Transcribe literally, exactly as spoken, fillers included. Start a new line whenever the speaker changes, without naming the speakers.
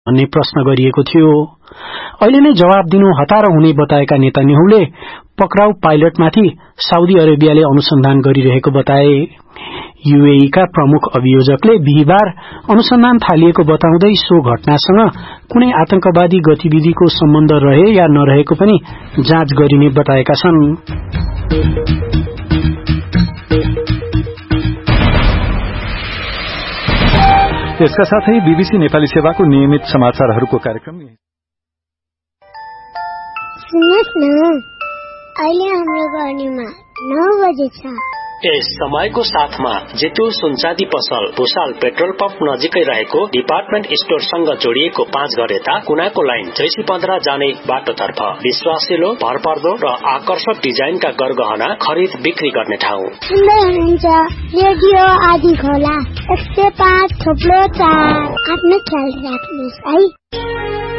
भन्ने प्रश्न गरिएको थियो। अहिले नै जवाब दिनु हतार हुने बताएका नेतान्याहुले पक्राउ पाइलटमाथि साउदी अरेबियाले अनुसन्धान गरिरहेको बताए। यूएई का प्रमुख अभियोजकले बिहीबार अनुसन्धान थालिएको बताउँदै सो घटनासँग कुनै आतंकवादी गतिविधिको सम्बन्ध रहे या नरहेको पनि जाँच गरिने बताएका छन्।
यसका साथै बीबीसी नेपाली सेवाको नियमित समाचारहरूको कार्यक्रम
सुन्नुहोस् न, अहिले हाम्रो गर्नीमा नौ बजे छ।
यस समयको साथमा जेतु सुनचाँदी पसल भुसाल पेट्रोल पम्प नजिकै रहेको डिपार्टमेन्ट स्टोरसँग जोडिएको पाँच घर यता कुनाको लाइन चैसी पन्ध्र जाने बाटोतर्फ विश्वासिलो, भरपर्दो र आकर्षक डिजाइनका गरगहना खरिद बिक्री गर्ने ठाउँ।
सुन्दै हुनुहुन्छ रेडियो आदि खोला एक सय पाँच थोप्लो चार। आफ्नो ख्याल राख्नुहोस् है।